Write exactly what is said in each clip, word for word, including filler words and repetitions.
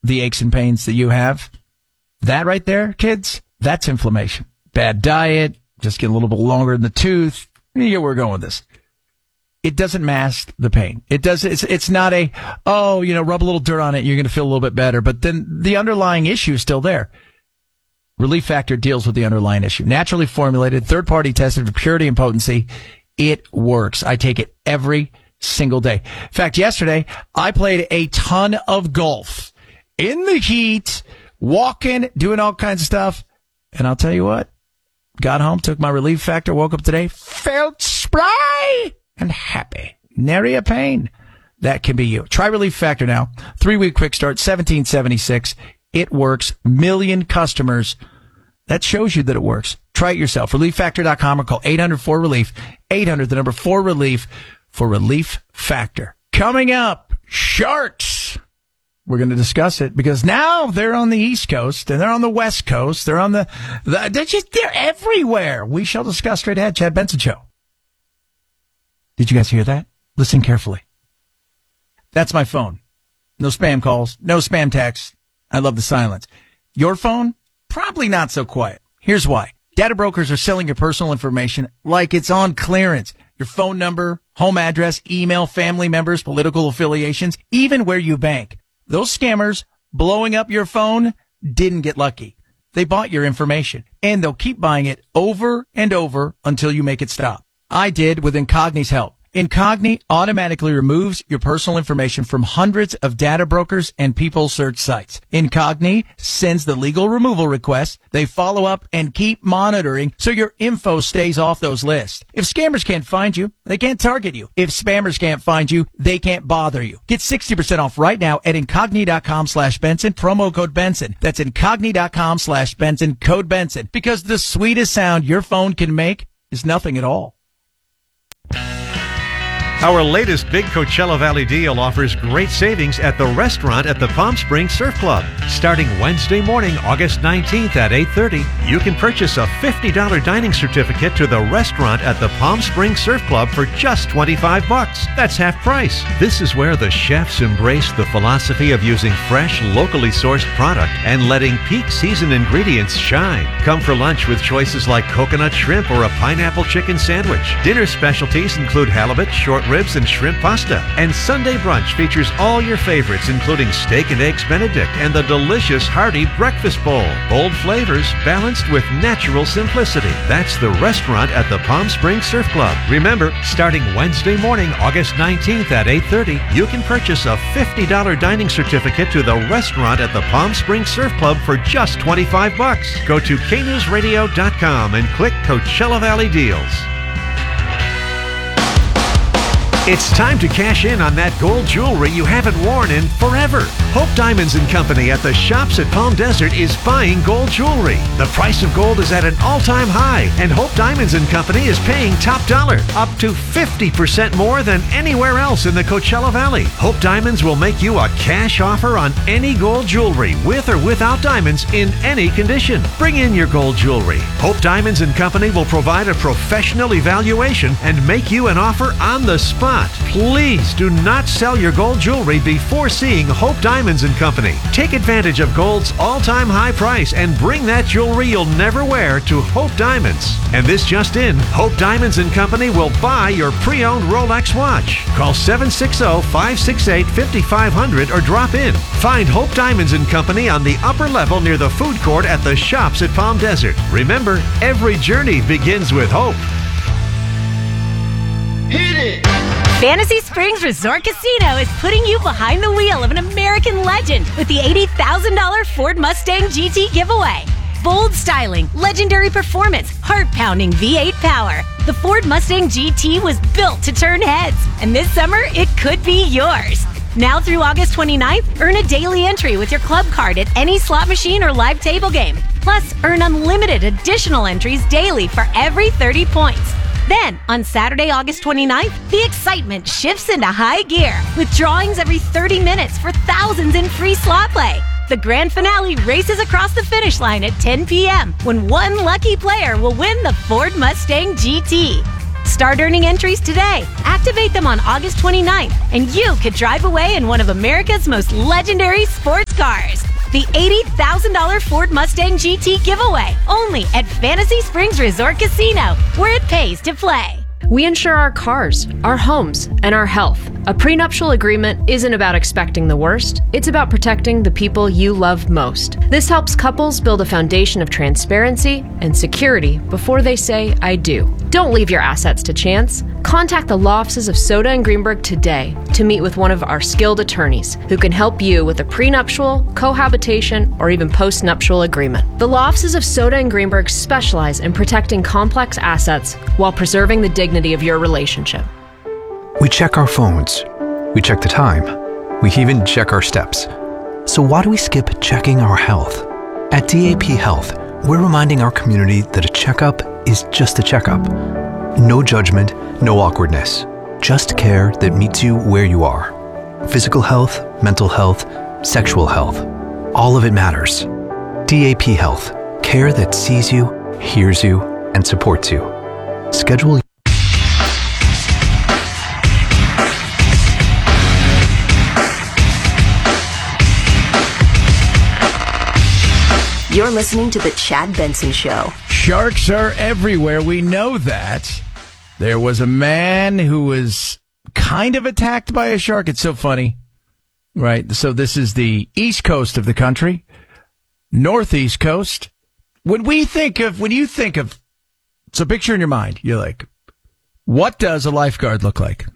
the aches and pains that you have. That right there, kids, that's inflammation. Bad diet, just get a little bit longer in the tooth. You get where we're going with this. It doesn't mask the pain. It does. It's, it's not a, oh, you know, rub a little dirt on it, you're going to feel a little bit better. But then the underlying issue is still there. Relief Factor deals with the underlying issue. Naturally formulated, third-party tested for purity and potency. It works. I take it every single day. In fact, yesterday, I played a ton of golf in the heat, walking, doing all kinds of stuff. And I'll tell you what, got home, took my Relief Factor, woke up today, felt spry and happy. Nary a pain. That can be you. Try Relief Factor now. Three-week quick start, seventeen seventy-six. It works. Million customers. That shows you that it works. Try it yourself. relief factor dot com or call eight hundred four relief. eight hundred, the number four relief for Relief Factor. Coming up, sharks. We're going to discuss it because now they're on the East Coast and they're on the West Coast. They're on the, the they're just, they're everywhere. We shall discuss straight ahead. Chad Benson Show. Did you guys hear that? Listen carefully. That's my phone. No spam calls, no spam texts. I love the silence. Your phone? Probably not so quiet. Here's why. Data brokers are selling your personal information like it's on clearance. Your phone number, home address, email, family members, political affiliations, even where you bank. Those scammers blowing up your phone didn't get lucky. They bought your information, and they'll keep buying it over and over until you make it stop. I did with Incogni's help. Incogni automatically removes your personal information from hundreds of data brokers and people search sites. Incogni sends the legal removal request. They follow up and keep monitoring so your info stays off those lists. If scammers can't find you, they can't target you. If spammers can't find you, they can't bother you. Get sixty percent off right now at incogni.com slash Benson, promo code Benson. That's incogni.com slash Benson, code Benson. Because the sweetest sound your phone can make is nothing at all. Our latest big Coachella Valley deal offers great savings at the restaurant at the Palm Springs Surf Club. Starting Wednesday morning, August nineteenth at eight thirty, you can purchase a fifty dollars dining certificate to the restaurant at the Palm Springs Surf Club for just twenty-five bucks. That's half price. This is where the chefs embrace the philosophy of using fresh, locally sourced product and letting peak season ingredients shine. Come for lunch with choices like coconut shrimp or a pineapple chicken sandwich. Dinner specialties include halibut, short ribs, and shrimp pasta. And Sunday brunch features all your favorites, including steak and eggs Benedict and the delicious hearty breakfast bowl. Bold flavors balanced with natural simplicity. That's the restaurant at the Palm Springs Surf Club. Remember, starting Wednesday morning, August nineteenth at eight thirty, you can purchase a fifty dollars dining certificate to the restaurant at the Palm Springs Surf Club for just twenty-five bucks. Go to K news radio dot com and click Coachella Valley Deals. It's time to cash in on that gold jewelry you haven't worn in forever. Hope Diamonds and Company at the Shops at Palm Desert is buying gold jewelry. The price of gold is at an all-time high, and Hope Diamonds and Company is paying top dollar, up to fifty percent more than anywhere else in the Coachella Valley. Hope Diamonds will make you a cash offer on any gold jewelry, with or without diamonds, in any condition. Bring in your gold jewelry. Hope Diamonds and Company will provide a professional evaluation and make you an offer on the spot. Please do not sell your gold jewelry before seeing Hope Diamonds and Company. Take advantage of gold's all-time high price and bring that jewelry you'll never wear to Hope Diamonds. And this just in, Hope Diamonds and Company will buy your pre-owned Rolex watch. Call seven six zero, five six eight, five five zero zero or drop in. Find Hope Diamonds and Company on the upper level near the food court at the Shops at Palm Desert. Remember, every journey begins with hope. Hit it! Fantasy Springs Resort Casino is putting you behind the wheel of an American legend with the eighty thousand dollars Ford Mustang G T giveaway. Bold styling, legendary performance, heart-pounding V eight power. The Ford Mustang G T was built to turn heads, and this summer it could be yours. Now through August twenty-ninth, earn a daily entry with your club card at any slot machine or live table game. Plus, earn unlimited additional entries daily for every thirty points. Then, on Saturday, August twenty-ninth, the excitement shifts into high gear with drawings every thirty minutes for thousands in free slot play. The grand finale races across the finish line at ten p.m. when one lucky player will win the Ford Mustang G T. Start earning entries today. Activate them on August twenty-ninth, and you could drive away in one of America's most legendary sports cars. The eighty thousand dollars Ford Mustang G T giveaway, only at Fantasy Springs Resort Casino, where it pays to play. We insure our cars, our homes, and our health. A prenuptial agreement isn't about expecting the worst. It's about protecting the people you love most. This helps couples build a foundation of transparency and security before they say, I do. Don't leave your assets to chance. Contact the law offices of Soda and Greenberg today to meet with one of our skilled attorneys who can help you with a prenuptial, cohabitation, or even postnuptial agreement. The law offices of Soda and Greenberg specialize in protecting complex assets while preserving the dignity of your relationship. We check our phones. We check the time. We even check our steps. So why do we skip checking our health? At D A P Health, we're reminding our community that a checkup is just a checkup. No judgment, no awkwardness. Just care that meets you where you are. Physical health, mental health, sexual health. All of it matters. D A P Health. Care that sees you, hears you, and supports you. Schedule You're listening to The Chad Benson Show. Sharks are everywhere. We know that. There was a man who was kind of attacked by a shark. It's so funny, right? So this is the east coast of the country, northeast coast. When we think of, when you think of, so picture in your mind, you're like, what does a lifeguard look like?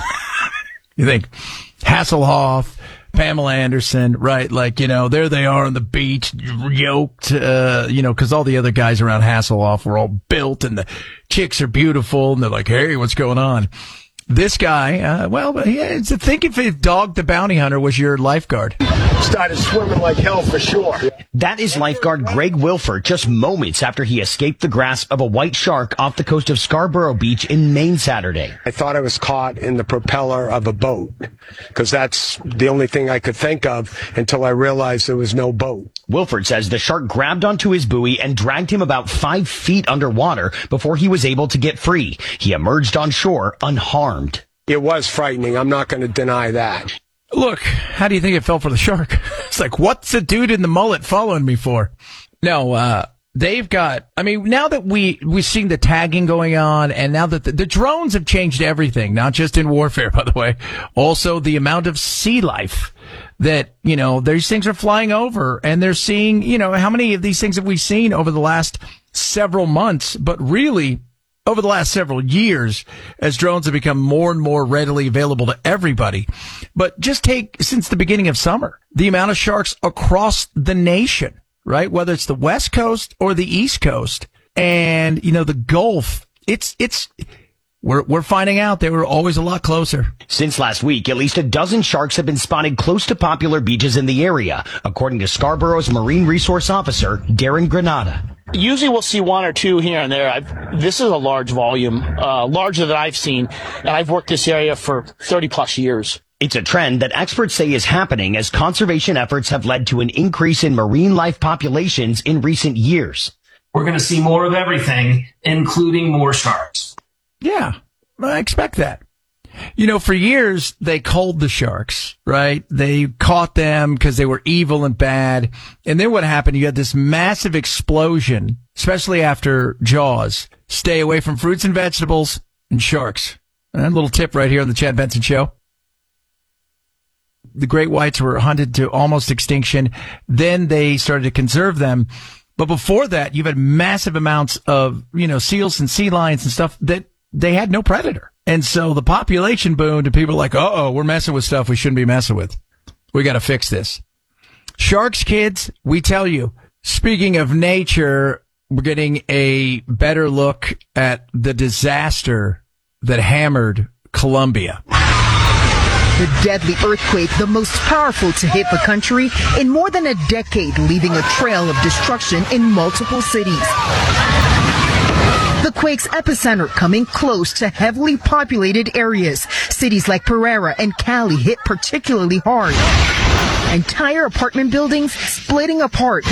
You think Hasselhoff, Pamela Anderson, right? Like, you know, there they are on the beach, yoked, uh, you know, because all the other guys around Hasselhoff were all built and the chicks are beautiful and they're like, hey, what's going on? This guy, uh, well, yeah, think if Dog the Bounty Hunter was your lifeguard. Started swimming like hell for sure. That is lifeguard Greg Wilford just moments after he escaped the grasp of a white shark off the coast of Scarborough Beach in Maine Saturday. I thought I was caught in the propeller of a boat because that's the only thing I could think of until I realized there was no boat. Wilford says the shark grabbed onto his buoy and dragged him about five feet underwater before he was able to get free. He emerged on shore unharmed. It was frightening. I'm not going to deny that. Look, how do you think it felt for the shark? It's like, what's the dude in the mullet following me for? No, uh, they've got, I mean, now that we, we've seen the tagging going on, and now that the, the drones have changed everything, not just in warfare, by the way, also the amount of sea life that, you know, these things are flying over, and they're seeing, you know, how many of these things have we seen over the last several months, but really over the last several years as drones have become more and more readily available to everybody. But just take, since the beginning of summer, the amount of sharks across the nation, right? Whether it's the West Coast or the East Coast and, you know, the Gulf, it's, it's, We're, we're finding out they were always a lot closer. Since last week, at least a dozen sharks have been spotted close to popular beaches in the area, according to Scarborough's Marine Resource Officer, Darren Granada. Usually we'll see one or two here and there. I've, this is a large volume, uh, larger than I've seen, and I've worked this area for thirty plus years. It's a trend that experts say is happening as conservation efforts have led to an increase in marine life populations in recent years. We're going to see more of everything, including more sharks. Yeah, I expect that. You know, for years, they culled the sharks, right? They caught them because they were evil and bad. And then what happened? You had this massive explosion, especially after Jaws. Stay away from fruits and vegetables and sharks. And a little tip right here on the Chad Benson Show. The great whites were hunted to almost extinction. Then they started to conserve them. But before that, you've had massive amounts of, you know, seals and sea lions and stuff that they had no predator. And so the population boomed and people are like, uh-oh, we're messing with stuff we shouldn't be messing with. We got to fix this. Sharks, kids, we tell you, speaking of nature, we're getting a better look at the disaster that hammered Colombia. The deadly earthquake, the most powerful to hit the country in more than a decade, leaving a trail of destruction in multiple cities. The quake's epicenter coming close to heavily populated areas. Cities like Pereira and Cali hit particularly hard. Entire apartment buildings splitting apart,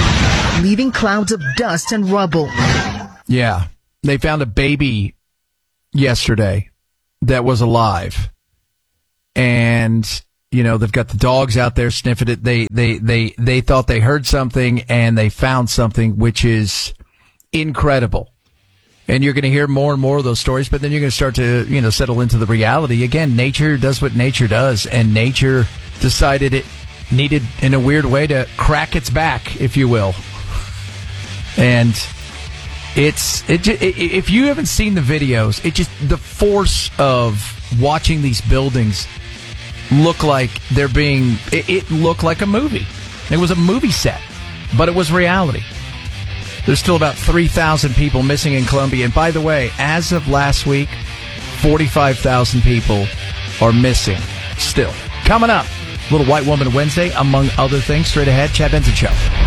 leaving clouds of dust and rubble. Yeah, they found a baby yesterday that was alive. And, you know, they've got the dogs out there sniffing it. They, they, they, they thought they heard something and they found something, which is incredible. And you're going to hear more and more of those stories, but then you're going to start to, you know, settle into the reality. Again, nature does what nature does, and nature decided it needed, in a weird way, to crack its back, if you will. And it's, it, it, if you haven't seen the videos, it just, the force of watching these buildings look like they're being, it, it looked like a movie. It was a movie set, but it was reality. There's still about three thousand people missing in Colombia. And by the way, as of last week, forty-five thousand people are missing still. Coming up, Little White Woman Wednesday, among other things. Straight ahead, Chad Benson Show.